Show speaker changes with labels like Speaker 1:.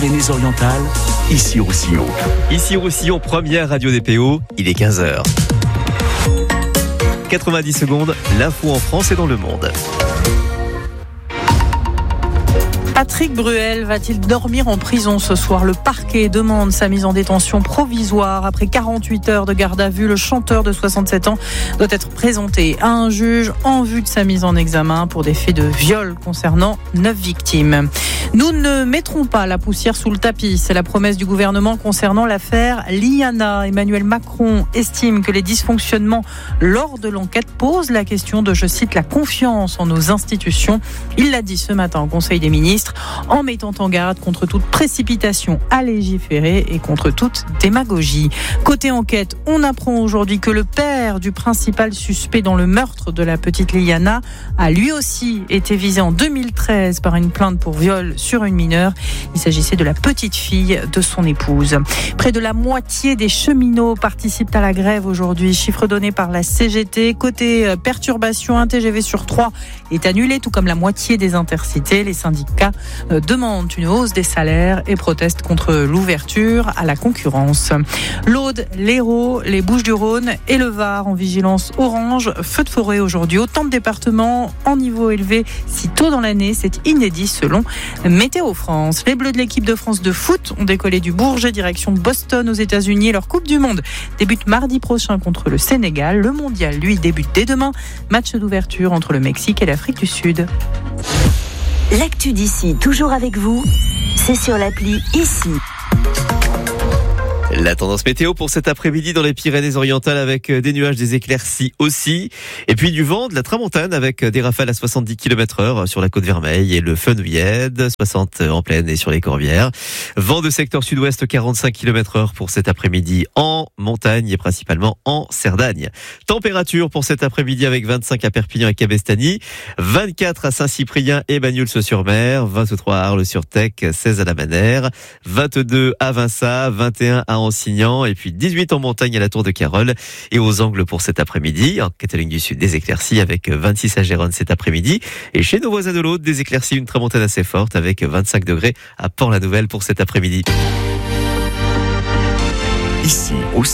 Speaker 1: Pyrénées-Orientales, Issy-Roussillon.
Speaker 2: Issy-Roussillon, première radio des PO, il est 15h. 90 secondes, l'info en France et dans le monde.
Speaker 3: Patrick Bruel va-t-il dormir en prison ce soir ? Le parquet demande sa mise en détention provisoire. Après 48 heures de garde à vue, le chanteur de 67 ans doit être présenté à un juge en vue de sa mise en examen pour des faits de viol concernant 9 victimes. Nous ne mettrons pas la poussière sous le tapis. C'est la promesse du gouvernement concernant l'affaire Liana. Emmanuel Macron estime que les dysfonctionnements lors de l'enquête posent la question de, je cite, la confiance en nos institutions. Il l'a dit ce matin au Conseil des ministres, en mettant en garde contre toute précipitation à légiférer et contre toute démagogie. Côté enquête, on apprend aujourd'hui que le père du principal suspect dans le meurtre de la petite Liana a lui aussi été visé en 2013 par une plainte pour viol sur une mineure. Il s'agissait de la petite fille de son épouse. Près de la moitié des cheminots participent à la grève aujourd'hui. Chiffre donné par la CGT. Côté perturbation, un TGV sur 3 est annulé, tout comme la moitié des intercités. Les syndicats demandent une hausse des salaires et protestent contre l'ouverture à la concurrence. L'Aude, l'Hérault, les Bouches-du-Rhône et le Var en vigilance orange. Feu de forêt aujourd'hui. Autant de départements en niveau élevé si tôt dans l'année. C'est inédit selon Météo France. Les Bleus de l'équipe de France de foot ont décollé du Bourget direction Boston aux États-Unis. Leur Coupe du Monde débute mardi prochain contre le Sénégal. Le mondial, lui, débute dès demain. Match d'ouverture entre le Mexique et l'Afrique du Sud.
Speaker 4: L'actu d'ici, toujours avec vous, c'est sur l'appli Ici.
Speaker 2: La tendance météo pour cet après-midi dans les Pyrénées-Orientales avec des nuages, des éclaircies aussi. Et puis du vent, de la tramontane avec des rafales à 70 km/h sur la côte Vermeille et le Fenouillède, 60 en plaine et sur les Corbières. Vent de secteur sud-ouest 45 km/h pour cet après-midi en montagne et principalement en Cerdagne. Température pour cet après-midi avec 25 à Perpignan et Cabestany, 24 à Saint-Cyprien et Bagnols-sur-Mer, 23 à Arles-sur-Tech, 16 à la Manère, 22 à Vinça, 21 à Ansignan et puis 18 en montagne à la Tour de Carol et aux Angles pour cet après-midi. En Catalogne du Sud, des éclaircies avec 26 à Gérone cet après-midi et chez nos voisins de l'Aude, des éclaircies, une tramontane assez forte avec 25 degrés à Port-la-Nouvelle pour cet après-midi.
Speaker 1: Ici aussi.